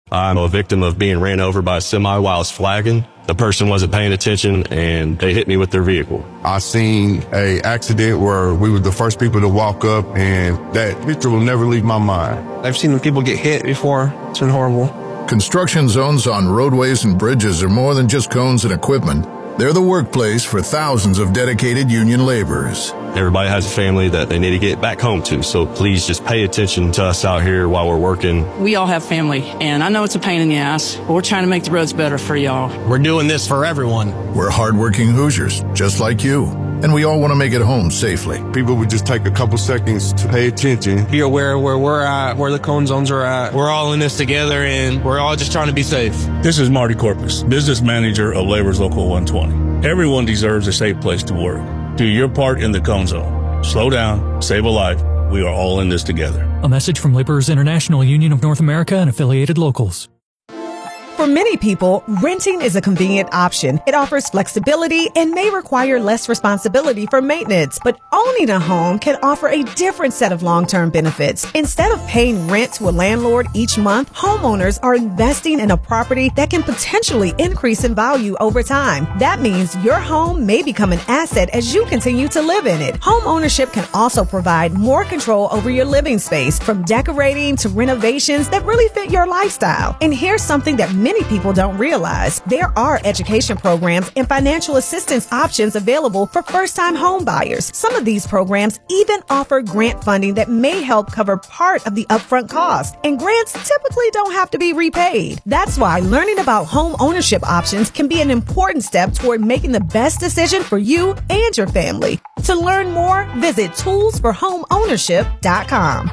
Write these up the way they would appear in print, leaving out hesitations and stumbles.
I'm a victim of being ran over by a semi while I was flagging. The person wasn't paying attention and they hit me with their vehicle. I seen a accident where we were the first people to walk up, and that picture will never leave my mind. I've seen people get hit before. It's been horrible. Construction zones on roadways and bridges are more than just cones and equipment. They're the workplace for thousands of dedicated union laborers. Everybody has a family that they need to get back home to, so please just pay attention to us out here while we're working. We all have family, and I know it's a pain in the ass, but we're trying to make the roads better for y'all. We're doing this for everyone. We're hardworking Hoosiers, just like you, and we all want to make it home safely. People would just take a couple seconds to pay attention. Be aware where we're at, where the cone zones are at. We're all in this together, and we're all just trying to be safe. This is Marty Corpus, business manager of Labor's Local 120. Everyone deserves a safe place to work. Do your part in the cone zone. Slow down, save a life. We are all in this together. A message from Laborers International Union of North America and affiliated locals. For many people, renting is a convenient option. It offers flexibility and may require less responsibility for maintenance. But owning a home can offer a different set of long-term benefits. Instead of paying rent to a landlord each month, homeowners are investing in a property that can potentially increase in value over time. That means your home may become an asset as you continue to live in it. Home ownership can also provide more control over your living space, from decorating to renovations that really fit your lifestyle. And here's something that many people don't realize. There are education programs and financial assistance options available for first-time home buyers. Some of these programs even offer grant funding that may help cover part of the upfront cost. And grants typically don't have to be repaid. That's why learning about home ownership options can be an important step toward making the best decision for you and your family. To learn more, visit toolsforhomeownership.com.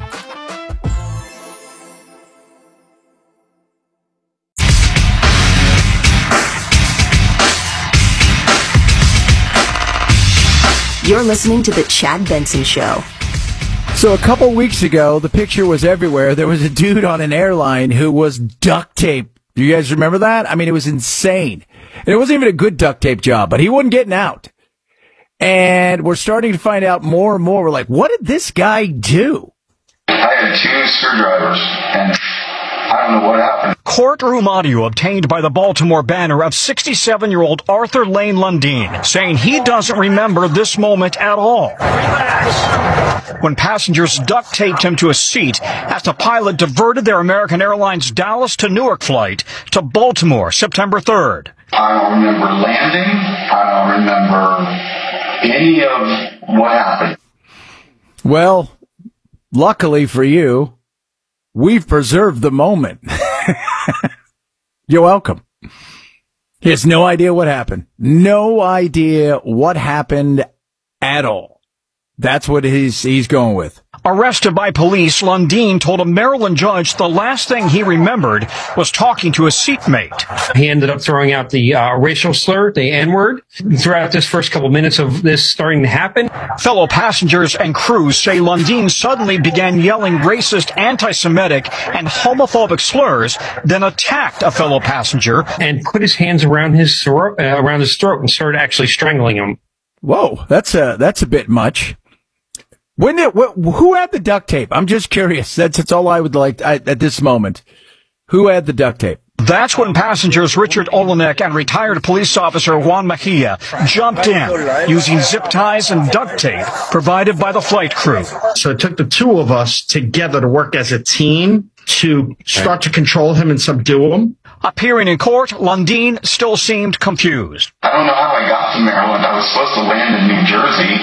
You're listening to The Chad Benson Show. So a couple weeks ago, the picture was everywhere. There was a dude on an airline who was duct taped. Do you guys remember that? I mean, it was insane. And it wasn't even a good duct tape job, but he wasn't getting out. And we're starting to find out more and more. We're like, what did this guy do? I had 2 screwdrivers, and I don't know what happened. Courtroom audio obtained by the Baltimore Banner of 67-year-old Arthur Lane Lundeen saying he doesn't remember this moment at all. When passengers duct taped him to a seat as the pilot diverted their American Airlines Dallas to Newark flight to Baltimore September 3rd. I don't remember landing. I don't remember any of what happened. Well, luckily for you, we've preserved the moment. You're welcome. He has no idea what happened. No idea what happened at all. That's what he's going with. Arrested by police, Lundeen told a Maryland judge the last thing he remembered was talking to a seatmate. He ended up throwing out the racial slur, the N-word, throughout this first couple minutes of this starting to happen. Fellow passengers and crews say Lundeen suddenly began yelling racist, anti-Semitic, and homophobic slurs, then attacked a fellow passenger and put his hands around his throat and started actually strangling him. Whoa, that's a bit much. Who had the duct tape? I'm just curious. That's all I would like at this moment. Who had the duct tape? That's when passengers Richard Olenek and retired police officer Juan Mejia jumped in using zip ties and duct tape provided by the flight crew. So it took the 2 of us together to work as a team to start to control him and subdue him. Appearing in court, Lundeen still seemed confused. I don't know how I got to Maryland. I was supposed to land in New Jersey.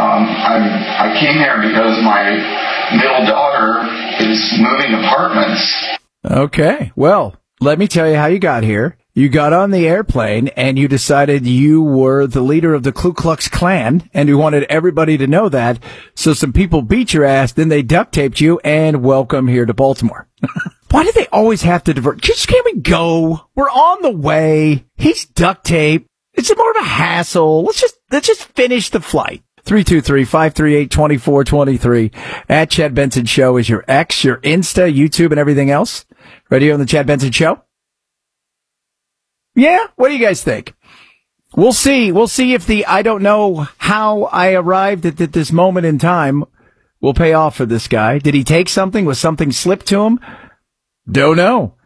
I came here because my middle daughter is moving apartments. Okay, well, let me tell you how you got here. You got on the airplane and you decided you were the leader of the Ku Klux Klan and you wanted everybody to know that. So some people beat your ass, then they duct taped you, and welcome here to Baltimore. Why do they always have to divert? Just can't we go? We're on the way. He's duct taped. It's more of a hassle. Let's just finish the flight. 323-538-2423. At Chad Benson Show is your X, your Insta, YouTube, and everything else. Right here on the Chad Benson Show. Yeah? What do you guys think? We'll see. We'll see if the I don't know how I arrived at this moment in time will pay off for this guy. Did he take something? Was something slipped to him? Don't know.